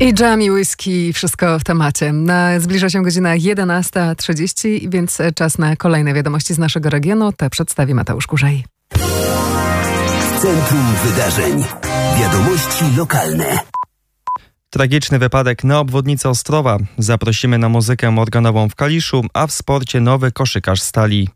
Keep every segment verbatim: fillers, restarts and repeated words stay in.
I dżem, i whisky, wszystko w temacie. Na, zbliża się godzina jedenasta trzydzieści, więc czas na kolejne wiadomości z naszego regionu. Te przedstawi Mateusz Kurzej. W centrum wydarzeń. Wiadomości lokalne. Tragiczny wypadek na obwodnicy Ostrowa. Zaprosimy na muzykę organową w Kaliszu, a w sporcie nowy koszykarz Stali.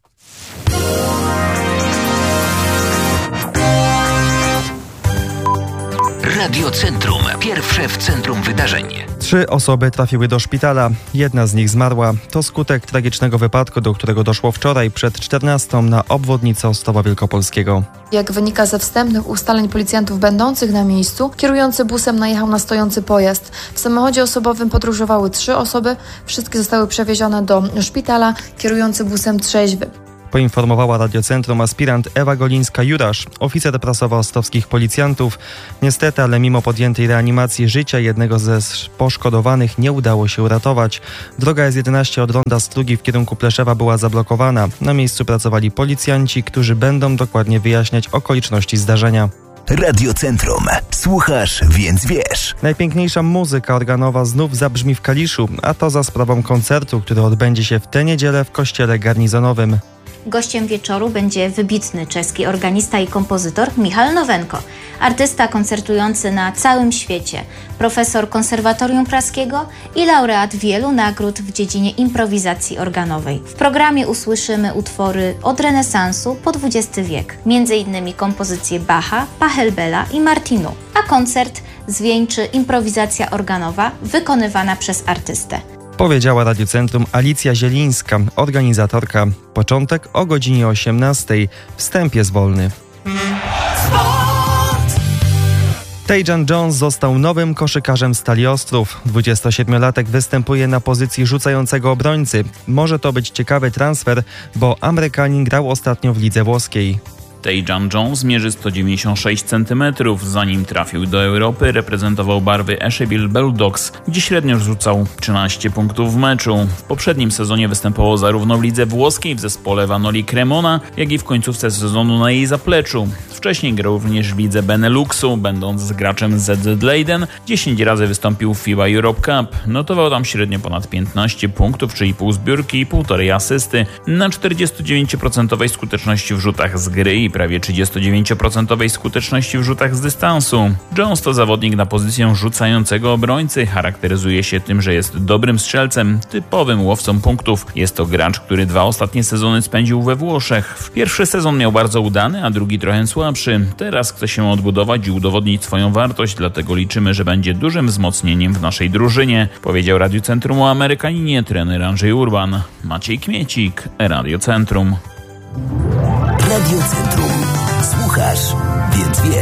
Radio Centrum. Pierwsze w centrum wydarzeń. Trzy osoby trafiły do szpitala. Jedna z nich zmarła. To skutek tragicznego wypadku, do którego doszło wczoraj przed czternastą na obwodnicy Ostrowa Wielkopolskiego. Jak wynika ze wstępnych ustaleń policjantów będących na miejscu, kierujący busem najechał na stojący pojazd. W samochodzie osobowym podróżowały trzy osoby. Wszystkie zostały przewiezione do szpitala. Kierujący busem trzeźwy. Poinformowała Radiocentrum aspirant Ewa Golińska-Jurasz, oficer prasowy ostrowskich policjantów. Niestety, ale mimo podjętej reanimacji życia jednego ze poszkodowanych nie udało się uratować. Droga S jedenaście od ronda Strugi w kierunku Pleszewa była zablokowana. Na miejscu pracowali policjanci, którzy będą dokładnie wyjaśniać okoliczności zdarzenia. Radiocentrum. Słuchasz, więc wiesz. Najpiękniejsza muzyka organowa znów zabrzmi w Kaliszu, a to za sprawą koncertu, który odbędzie się w tę niedzielę w kościele garnizonowym. Gościem wieczoru będzie wybitny czeski organista i kompozytor Michal Nowenko, artysta koncertujący na całym świecie, profesor Konserwatorium Praskiego i laureat wielu nagród w dziedzinie improwizacji organowej. W programie usłyszymy utwory od renesansu po dwudziesty wiek, między innymi kompozycje Bacha, Pachelbela i Martinu, a koncert zwieńczy improwizacja organowa wykonywana przez artystę. Powiedziała Radiocentrum Alicja Zielińska, organizatorka. Początek o godzinie osiemnastej. Wstęp jest wolny. Tejan Jones został nowym koszykarzem Stali Ostrów. dwudziestosiedmiolatek występuje na pozycji rzucającego obrońcy. Może to być ciekawy transfer, bo Amerykanin grał ostatnio w lidze włoskiej. Tejan Jones mierzy sto dziewięćdziesiąt sześć centymetrów. Zanim trafił do Europy, reprezentował barwy Eshebil Bulldogs, gdzie średnio rzucał trzynaście punktów w meczu. W poprzednim sezonie występował zarówno w lidze włoskiej w zespole Vanoli Cremona, jak i w końcówce sezonu na jej zapleczu. Wcześniej grał również w lidze Beneluxu, będąc graczem Z Z Leiden. dziesięć razy wystąpił w FIBA Europe Cup. Notował tam średnio ponad piętnaście punktów, trzy i pół zbiórki i półtorej asysty. Na czterdzieści dziewięć procent skuteczności w rzutach z gry i prawie trzydzieści dziewięć procent skuteczności w rzutach z dystansu. Jones to zawodnik na pozycję rzucającego obrońcy. Charakteryzuje się tym, że jest dobrym strzelcem, typowym łowcą punktów. Jest to gracz, który dwa ostatnie sezony spędził we Włoszech. Pierwszy sezon miał bardzo udany, a drugi trochę słabszy. Teraz chce się odbudować i udowodnić swoją wartość, dlatego liczymy, że będzie dużym wzmocnieniem w naszej drużynie, powiedział Radiocentrum o Amerykaninie trener Andrzej Urban. Maciej Kmiecik, Radiocentrum. Radiocentrum. Słuchasz, więc wiesz.